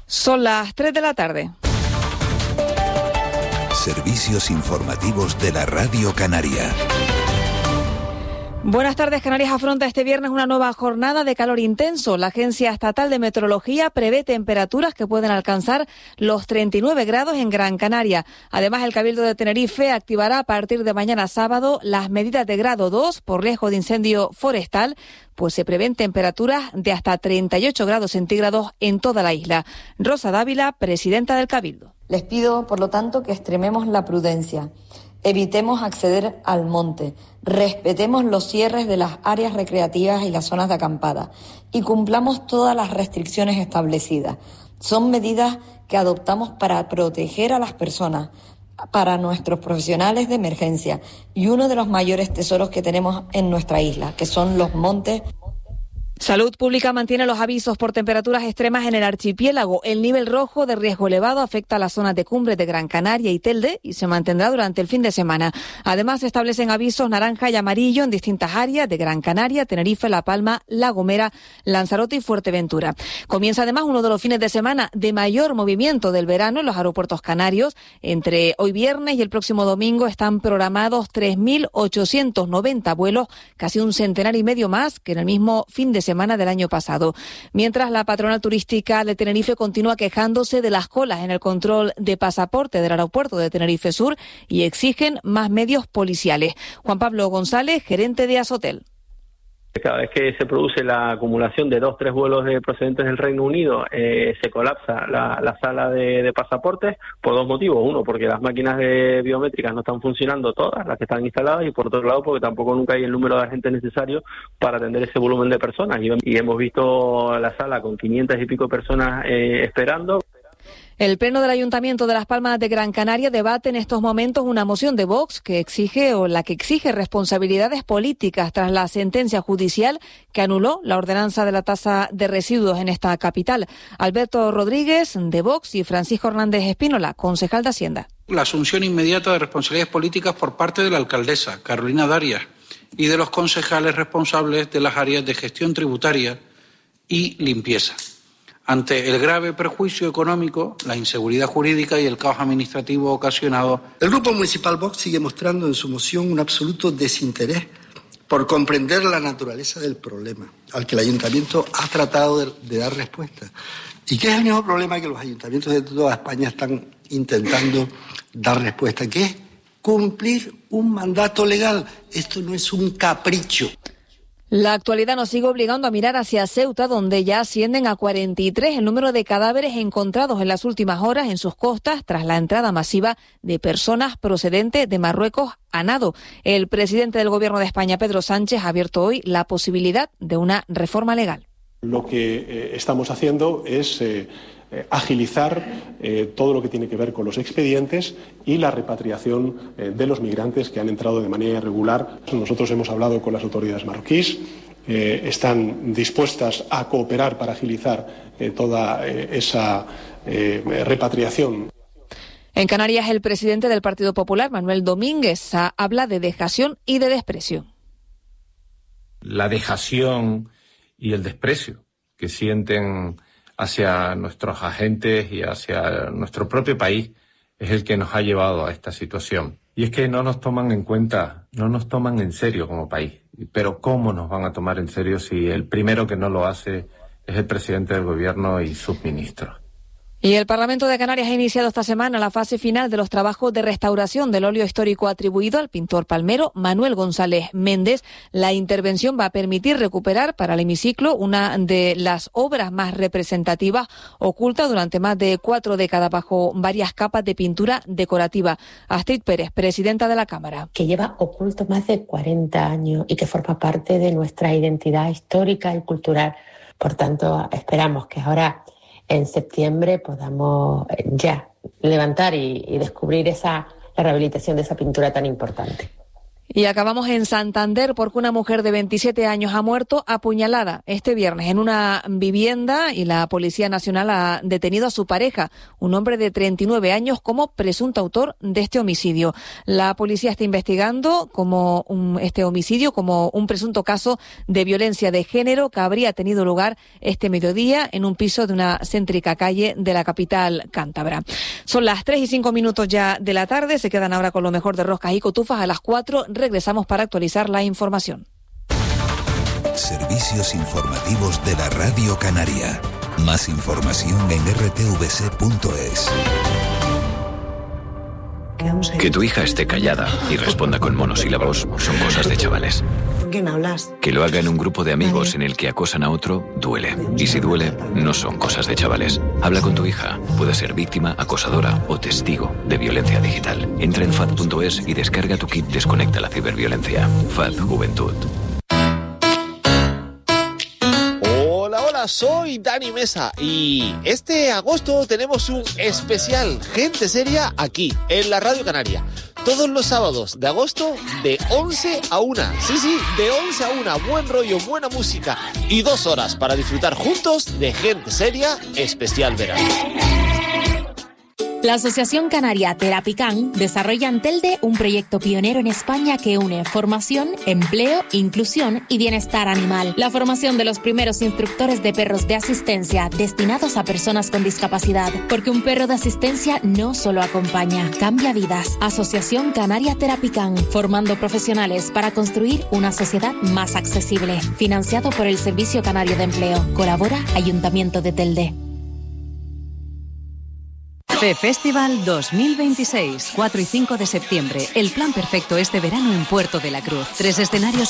Son las 3 de la tarde. Servicios informativos de la Radio Canaria. Buenas tardes. Canarias afronta este viernes una nueva jornada de calor intenso. La Agencia Estatal de Meteorología prevé temperaturas que pueden alcanzar los 39 grados en Gran Canaria. Además, el Cabildo de Tenerife activará a partir de mañana sábado las medidas de grado 2 por riesgo de incendio forestal, pues se prevén temperaturas de hasta 38 grados centígrados en toda la isla. Rosa Dávila, presidenta del Cabildo. Les pido, por lo tanto, que extrememos la prudencia. Evitemos acceder al monte, respetemos los cierres de las áreas recreativas y las zonas de acampada y cumplamos todas las restricciones establecidas. Son medidas que adoptamos para proteger a las personas, para nuestros profesionales de emergencia y uno de los mayores tesoros que tenemos en nuestra isla, que son los montes. Salud Pública mantiene los avisos por temperaturas extremas en el archipiélago. El nivel rojo de riesgo elevado afecta a las zonas de Cumbres de Gran Canaria y Telde y se mantendrá durante el fin de semana. Además, se establecen avisos naranja y amarillo en distintas áreas de Gran Canaria, Tenerife, La Palma, La Gomera, Lanzarote y Fuerteventura. Comienza además uno de los fines de semana de mayor movimiento del verano en los aeropuertos canarios. Entre hoy viernes y el próximo domingo están programados 3.890 vuelos, casi un centenar y medio más que en el mismo fin de semana del año pasado. Mientras, la patronal turística de Tenerife continúa quejándose de las colas en el control de pasaporte del aeropuerto de Tenerife Sur y exigen más medios policiales. Juan Pablo González, gerente de Asotel. Cada vez que se produce la acumulación de 2-3 vuelos procedentes del Reino Unido, se colapsa la sala de pasaportes por dos motivos. Uno, porque las máquinas biométricas no están funcionando todas, las que están instaladas, y por otro lado, porque tampoco nunca hay el número de agentes necesario para atender ese volumen de personas. Y hemos visto la sala con 500 y pico personas esperando. El Pleno del Ayuntamiento de Las Palmas de Gran Canaria debate en estos momentos una moción de Vox que exige responsabilidades políticas tras la sentencia judicial que anuló la ordenanza de la tasa de residuos en esta capital. Alberto Rodríguez, de Vox, y Francisco Hernández Espínola, concejal de Hacienda. La asunción inmediata de responsabilidades políticas por parte de la alcaldesa, Carolina Darias, y de los concejales responsables de las áreas de gestión tributaria y limpieza. Ante el grave perjuicio económico, la inseguridad jurídica y el caos administrativo ocasionado. El Grupo Municipal Vox sigue mostrando en su moción un absoluto desinterés por comprender la naturaleza del problema, al que el Ayuntamiento ha tratado de dar respuesta. Y que es el mismo problema que los ayuntamientos de toda España están intentando dar respuesta, que es cumplir un mandato legal. Esto no es un capricho. La actualidad nos sigue obligando a mirar hacia Ceuta, donde ya ascienden a 43 el número de cadáveres encontrados en las últimas horas en sus costas tras la entrada masiva de personas procedentes de Marruecos a nado. El presidente del Gobierno de España, Pedro Sánchez, ha abierto hoy la posibilidad de una reforma legal. Lo que estamos haciendo es agilizar todo lo que tiene que ver con los expedientes y la repatriación de los migrantes que han entrado de manera irregular. Nosotros hemos hablado con las autoridades marroquíes, están dispuestas a cooperar para agilizar toda esa repatriación. En Canarias, el presidente del Partido Popular, Manuel Domínguez, habla de dejación y de desprecio. La dejación y el desprecio que sienten hacia nuestros agentes y hacia nuestro propio país es el que nos ha llevado a esta situación. Y es que no nos toman en cuenta, no nos toman en serio como país. Pero ¿cómo nos van a tomar en serio si el primero que no lo hace es el presidente del Gobierno y sus ministros? Y el Parlamento de Canarias ha iniciado esta semana la fase final de los trabajos de restauración del óleo histórico atribuido al pintor palmero Manuel González Méndez. La intervención va a permitir recuperar para el hemiciclo una de las obras más representativas, oculta durante más de 4 décadas bajo varias capas de pintura decorativa. Astrid Pérez, presidenta de la Cámara. Que lleva oculto más de 40 años y que forma parte de nuestra identidad histórica y cultural. Por tanto, esperamos que ahora, en septiembre, podamos ya levantar y descubrir la rehabilitación de esa pintura tan importante. Y acabamos en Santander porque una mujer de 27 años ha muerto apuñalada este viernes en una vivienda y la Policía Nacional ha detenido a su pareja, un hombre de 39 años, como presunto autor de este homicidio. La policía está investigando este homicidio como un presunto caso de violencia de género que habría tenido lugar este mediodía en un piso de una céntrica calle de la capital cántabra. Son las 3:05 ya de la tarde, se quedan ahora con lo mejor de Roscas y Cotufas. A las 4 regresamos para actualizar la información. Servicios informativos de la Radio Canaria. Más información en rtvc.es. Que tu hija esté callada y responda con monosílabos son cosas de chavales. ¿Con quién hablas? Que lo haga en un grupo de amigos en el que acosan a otro, duele. Y si duele, no son cosas de chavales. Habla con tu hija. Puede ser víctima, acosadora o testigo de violencia digital. Entra en fad.es y descarga tu kit Desconecta la ciberviolencia. FAD Juventud. Hola, soy Dani Mesa y este agosto tenemos un especial Gente Seria aquí, en la Radio Canaria. Todos los sábados de agosto de 11 a 1. Sí, de 11 a 1. Buen rollo, buena música y 2 horas para disfrutar juntos de Gente Seria especial verano. La Asociación Canaria Terapican desarrolla en Telde un proyecto pionero en España que une formación, empleo, inclusión y bienestar animal. La formación de los primeros instructores de perros de asistencia destinados a personas con discapacidad. Porque un perro de asistencia no solo acompaña, cambia vidas. Asociación Canaria Terapican, formando profesionales para construir una sociedad más accesible. Financiado por el Servicio Canario de Empleo. Colabora Ayuntamiento de Telde. FeFestival 2026, 4 y 5 de septiembre. El plan perfecto este verano en Puerto de la Cruz. 3 escenarios